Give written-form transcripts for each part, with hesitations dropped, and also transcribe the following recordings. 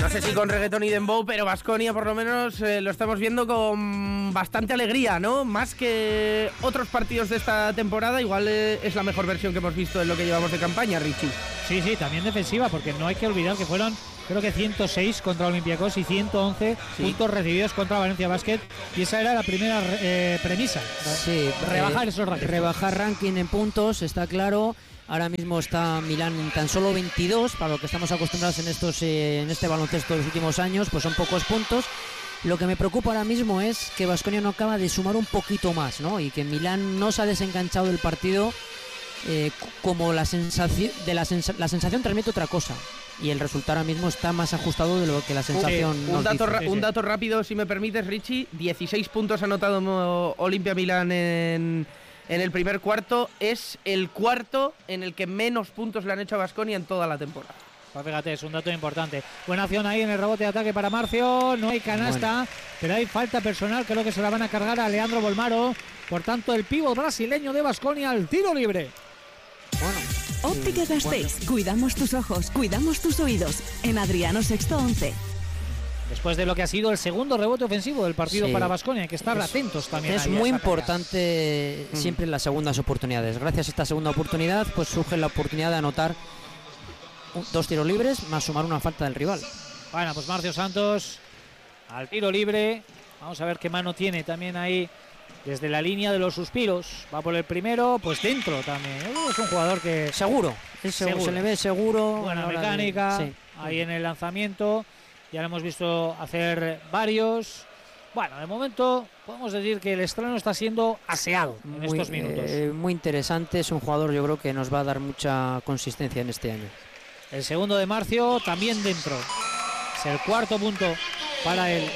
No sé si con reggaetón y dembow, pero Baskonia por lo menos lo estamos viendo con bastante alegría, ¿no? Más que otros partidos de esta temporada, igual es la mejor versión que hemos visto en lo que llevamos de campaña, Richie. Sí, también defensiva, porque no hay que olvidar que fueron, creo que 106 contra Olympiacos y 111 puntos recibidos contra Valencia Basket, y esa era la primera premisa. Sí, rebajar esos rankings. Rebajar ranking en puntos, está claro. Ahora mismo está Milán en tan solo 22, para lo que estamos acostumbrados en este baloncesto de los últimos años, pues son pocos puntos. Lo que me preocupa ahora mismo es que Baskonia no acaba de sumar un poquito más, ¿no? Y que Milán no se ha desenganchado del partido, como la sensación transmite otra cosa. Y el resultado ahora mismo está más ajustado de lo que la sensación nos dice. Un dato rápido, si me permites, Richie. 16 puntos ha anotado Olimpia Milán en el primer cuarto. Es el cuarto en el que menos puntos le han hecho a Baskonia en toda la temporada. Pues fíjate, es un dato importante. Buena acción ahí en el rebote de ataque para Marcio. No hay canasta, pero hay falta personal. Creo que se la van a cargar a Leandro Bolmaro. Por tanto, el pívot brasileño de Baskonia al tiro libre. Bueno. Óptica Gasteiz. Cuidamos tus ojos, cuidamos tus oídos. En Adriano Sexto 11. Después de lo que ha sido el segundo rebote ofensivo del partido para Baskonia, hay que estar atentos también. Es muy importante siempre las segundas oportunidades. Gracias a esta segunda oportunidad, pues surge la oportunidad de anotar 2 tiros libres más sumar una falta del rival. Bueno, pues Marcio Santos al tiro libre. Vamos a ver qué mano tiene también ahí desde la línea de los suspiros. Va por el primero, pues dentro también. Es un jugador que... Seguro. Se le ve seguro. Buena mecánica, ahí en el lanzamiento. Ya lo hemos visto hacer varios. Bueno, de momento podemos decir que el estreno está siendo aseado en estos minutos. Muy interesante, es un jugador, yo creo que nos va a dar mucha consistencia en este año. El segundo de Marcio también dentro. Es el cuarto punto para él.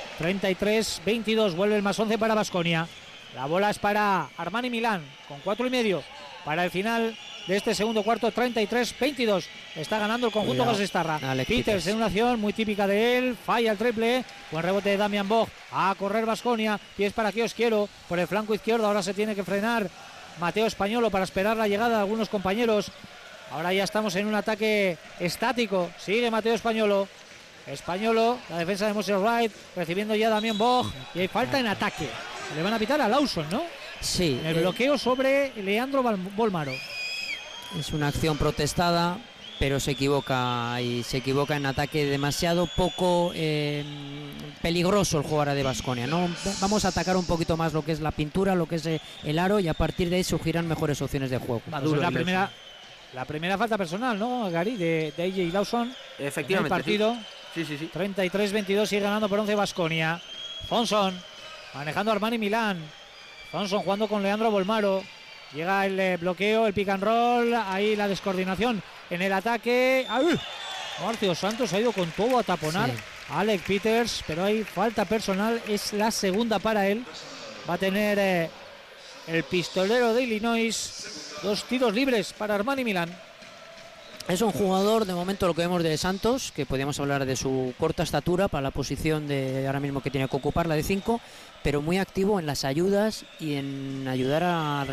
33-22, vuelve el más 11 para Baskonia. La bola es para Armani Milán con 4,5 para el final de este segundo cuarto. 33-22, está ganando el conjunto Gasestarra. Peters en una acción muy típica de él, falla el triple. Buen rebote de Damian Bog, a correr Baskonia, pies para Kiosquiero por el flanco izquierdo. Ahora se tiene que frenar Mateo Españolo para esperar la llegada de algunos compañeros. Ahora ya estamos en un ataque estático, sigue Mateo Españolo, la defensa de Moses Wright, recibiendo ya Damian Bog, y hay falta en ataque. Le van a pitar a Lawson, ¿no? Sí. El bloqueo sobre Leandro Bolmaro. Es una acción protestada, pero se equivoca en ataque, demasiado poco peligroso el jugador de Baskonia, ¿no? Vamos a atacar un poquito más lo que es la pintura, lo que es el aro, y a partir de ahí surgirán mejores opciones de juego. Pues la primera falta personal, ¿no, Gary? De AJ Lawson. Efectivamente. En el partido. Sí. 33-22, sigue ganando por 11 Baskonia. Thompson manejando a Armani Milán. Thompson jugando con Leandro Bolmaro. Llega el bloqueo, el pick and roll. Ahí la descoordinación en el ataque. Marcio Santos ha ido con todo a taponar a Alec Peters, pero hay falta personal. Es la segunda para él. Va a tener el pistolero de Illinois 2 tiros libres para Armani Milán. Es un jugador, de momento, lo que vemos de Santos, que podríamos hablar de su corta estatura para la posición de ahora mismo que tiene que ocupar, la de 5, pero muy activo en las ayudas y en ayudar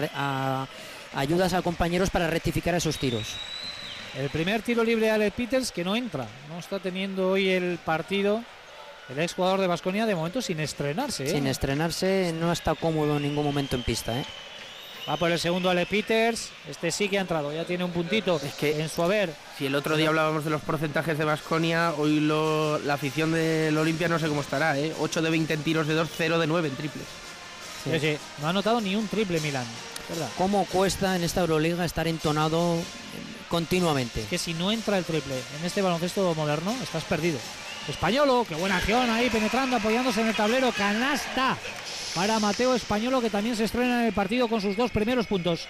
a ayudas a compañeros para rectificar esos tiros. El primer tiro libre de Alec Peters, que no entra, no está teniendo hoy el partido. El ex jugador de Baskonia, de momento sin estrenarse. Sin estrenarse, no está cómodo en ningún momento en pista, Va por el segundo Alec Peters. Este sí que ha entrado, ya tiene un puntito en su haber. Si el otro día hablábamos de los porcentajes de Baskonia, hoy la afición del Olimpia no sé cómo estará, 8 de 20 en tiros de 2, 0 de 9 en triples. Sí. No ha anotado ni un triple Milán, ¿verdad? ¿Cómo cuesta en esta Euroliga estar entonado continuamente? Es que si no entra el triple en este baloncesto moderno, estás perdido. Españolo, qué buena acción ahí, penetrando, apoyándose en el tablero. Canasta para Mateo Españolo, que también se estrena en el partido con sus 2 primeros puntos.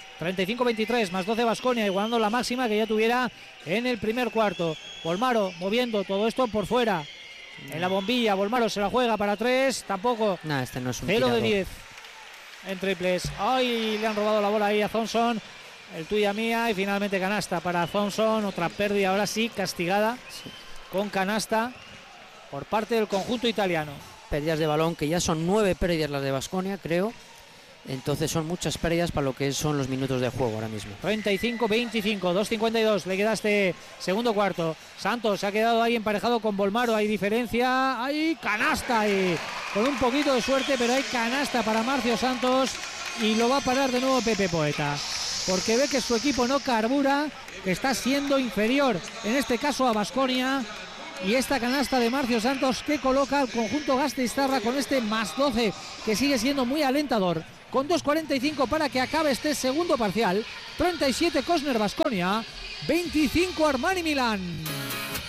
35-23, más 12 Baskonia, igualando la máxima que ya tuviera en el primer cuarto. Bolmaro moviendo todo esto por fuera. En la bombilla, Bolmaro se la juega para 3, tampoco. Este no es un 0 de tirador. 10 en triples. Ay, le han robado la bola ahí a Thompson. El tuya mía, y finalmente canasta para Thompson. Otra pérdida, ahora sí, castigada con canasta por parte del conjunto italiano. Pérdidas de balón, que ya son 9 pérdidas las de Baskonia, creo. Entonces son muchas pérdidas para lo que son los minutos de juego ahora mismo. 35-25, 2.52, le queda este segundo cuarto. Santos se ha quedado ahí emparejado con Bolmaro, hay diferencia, hay canasta y con un poquito de suerte, pero hay canasta para Marcio Santos y lo va a parar de nuevo Pepe Poeta, porque ve que su equipo no carbura, que está siendo inferior, en este caso a Baskonia. Y esta canasta de Marcio Santos que coloca al conjunto Gasteiztarra con este más 12, que sigue siendo muy alentador. Con 2.45 para que acabe este segundo parcial. 37 Cosner Baskonia, 25 Armani Milán.